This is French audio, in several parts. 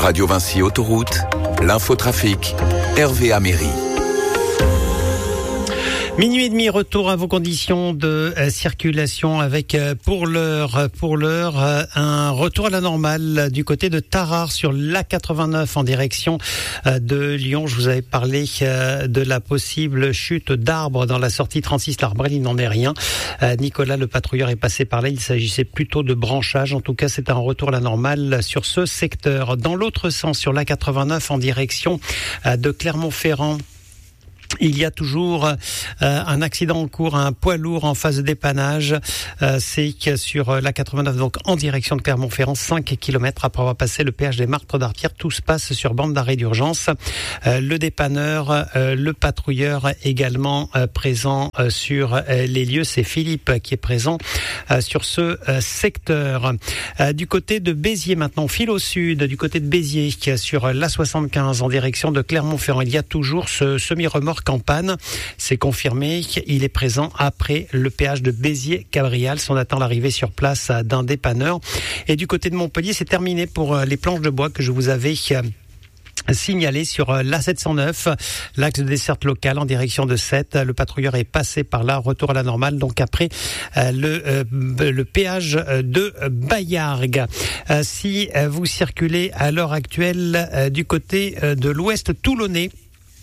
Radio Vinci Autoroute, l'infotrafic, Hervé Améry. Minuit et demi, retour à vos conditions de circulation avec pour l'heure un retour à la normale du côté de Tarare sur l'A89 en direction de Lyon. Je vous avais parlé de la possible chute d'arbres dans la sortie 36 l'Arbrel, il n'en est rien. Nicolas, le patrouilleur, est passé par là. Il s'agissait plutôt de branchage. En tout cas, c'est un retour à la normale sur ce secteur. Dans l'autre sens, sur l'A89 en direction de Clermont-Ferrand, il y a toujours un accident en cours, un poids lourd en phase de dépannage. C'est que sur la 89, donc en direction de Clermont-Ferrand, 5 km après avoir passé le péage des Martres d'Arpierre. Tout se passe sur bande d'arrêt d'urgence. Le dépanneur, le patrouilleur également présent sur les lieux. C'est Philippe qui est présent sur ce secteur. Du côté de Béziers maintenant, file au sud, du côté de Béziers, sur l'A75 en direction de Clermont-Ferrand. Il y a toujours ce semi-remorque en panne, c'est confirmé. Il est présent après le péage de Béziers-Cabrial. On attend l'arrivée sur place d'un dépanneur. Et du côté de Montpellier, c'est terminé pour les planches de bois que je vous avais signalé sur l'A709, l'axe de desserte locale en direction de Sète. Le patrouilleur est passé par là, retour à la normale, donc après le péage de Baillargues. Si vous circulez à l'heure actuelle du côté de l'ouest toulonnais,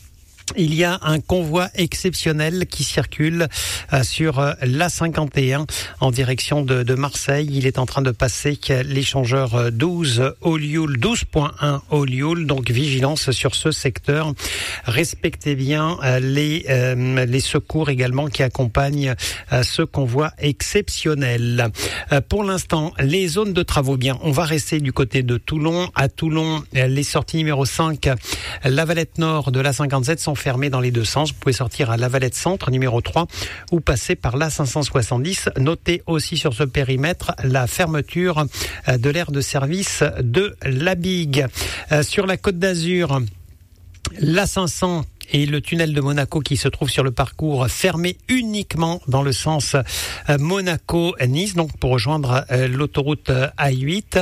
il y a un convoi exceptionnel qui circule sur l'A51 en direction de Marseille. Il est en train de passer l'échangeur 12 au Lioul, 12.1 au Lioul. Donc vigilance sur ce secteur. Respectez bien les secours également qui accompagnent ce convoi exceptionnel. Pour l'instant, les zones de travaux, bien, on va rester du côté de Toulon. À Toulon, les sorties numéro 5, la Valette Nord de l'A57 sont fermées dans les deux sens. Vous pouvez sortir à la Valette Centre, numéro 3, ou passer par la 570. Notez aussi sur ce périmètre la fermeture de l'aire de service de la Bigue. Sur la Côte d'Azur, la 500 et le tunnel de Monaco qui se trouve sur le parcours fermé uniquement dans le sens Monaco-Nice, donc pour rejoindre l'autoroute A8.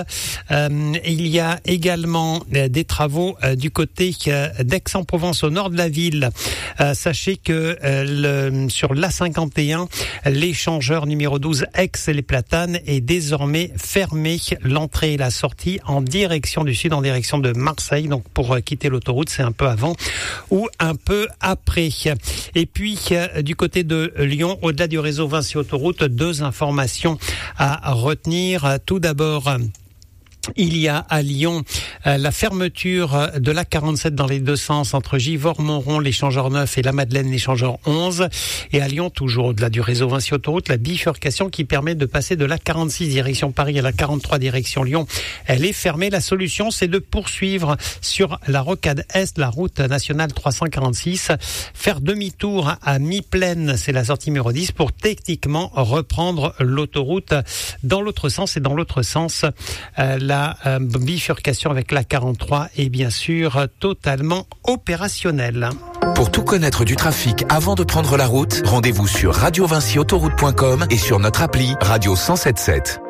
Il y a également des travaux du côté d'Aix-en-Provence au nord de la ville. Sachez que sur l'A51, l'échangeur numéro 12 Aix-les-Platanes est désormais fermé. L'entrée et la sortie en direction du sud, en direction de Marseille. Donc pour quitter l'autoroute, c'est un peu avant ou un peu après. Et puis du côté de Lyon, au-delà du réseau Vinci Autoroute, deux informations à retenir. Tout d'abord, il y a à Lyon la fermeture de la 47 dans les deux sens entre Givors-Montron, l'échangeur 9 et la Madeleine, l'échangeur 11. Et à Lyon, toujours au-delà du réseau Vinci Autoroute, la bifurcation qui permet de passer de la 46 direction Paris à la 43 direction Lyon. Elle est fermée. La solution, c'est de poursuivre sur la rocade Est, la route nationale 346, faire demi-tour à mi-plaine, c'est la sortie numéro 10, pour techniquement reprendre l'autoroute dans l'autre sens. Et dans l'autre sens, la bifurcation avec la 43 est bien sûr totalement opérationnelle. Pour tout connaître du trafic avant de prendre la route, rendez-vous sur radiovinciautoroute.com et sur notre appli Radio 107.7.